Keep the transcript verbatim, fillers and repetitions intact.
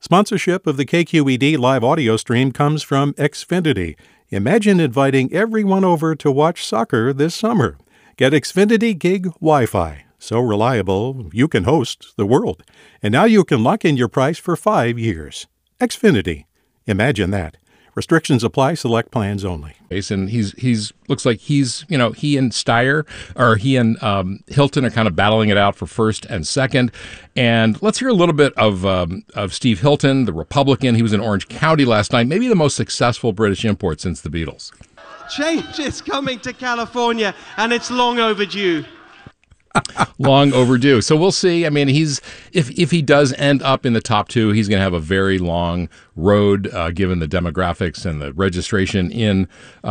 Sponsorship of the K Q E D live audio stream comes from Xfinity. Imagine inviting everyone over to watch soccer this summer. Get Xfinity Gig Wi-Fi. So reliable, you can host the world. And now you can lock in your price for five years. Xfinity. Imagine that. Restrictions apply. Select plans only. And he's he's looks like he's you know he and Steyer or he and um, Hilton are kind of battling it out for first and second. And let's hear a little bit of um, of Steve Hilton, the Republican. He was in Orange County last night, maybe the most successful British import since the Beatles. Change is coming to California, and it's long overdue. Long overdue. So we'll see. I mean, he's if if he does end up in the top two, he's going to have a very long road, uh, given the demographics and the registration in. Uh,